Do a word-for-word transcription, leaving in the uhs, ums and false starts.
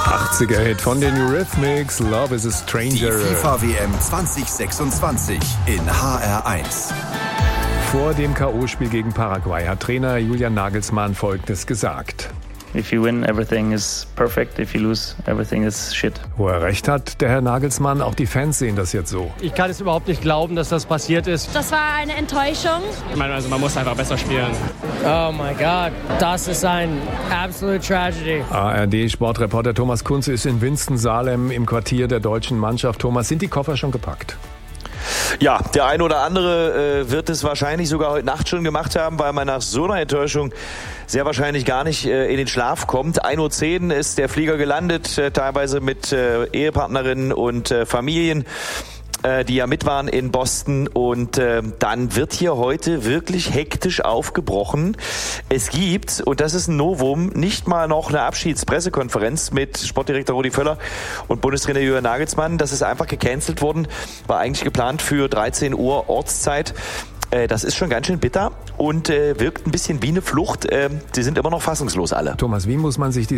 achtziger-Hit von den Eurythmics, Love is a Stranger. Die FIFA W M zwanzig sechsundzwanzig in H R eins. Vor dem K O-Spiel gegen Paraguay hat Trainer Julian Nagelsmann Folgendes gesagt. If you win, everything is perfect. If you lose, everything is shit. Wo er recht hat, der Herr Nagelsmann, auch die Fans sehen das jetzt so. Ich kann es überhaupt nicht glauben, dass das passiert ist. Das war eine Enttäuschung. Ich meine, also man muss einfach besser spielen. Oh mein Gott, das ist ein absolute Tragedy. A R D-Sportreporter Thomas Kunze ist in Winston-Salem im Quartier der deutschen Mannschaft. Thomas, sind die Koffer schon gepackt? Ja, der eine oder andere äh, wird es wahrscheinlich sogar heute Nacht schon gemacht haben, weil man nach so einer Enttäuschung sehr wahrscheinlich gar nicht äh, in den Schlaf kommt. ein Uhr zehn ist der Flieger gelandet, äh, teilweise mit äh, Ehepartnerinnen und äh, Familien, äh, die ja mit waren in Boston. Und äh, dann wird hier heute wirklich hektisch aufgebrochen. Es gibt, und das ist ein Novum, nicht mal noch eine Abschiedspressekonferenz mit Sportdirektor Rudi Völler und Bundestrainer Julian Nagelsmann. Das ist einfach gecancelt worden, war eigentlich geplant für dreizehn Uhr Ortszeit. Das ist schon ganz schön bitter und äh, wirkt ein bisschen wie eine Flucht. Äh, sie sind immer noch fassungslos alle. Thomas, wie muss man sich die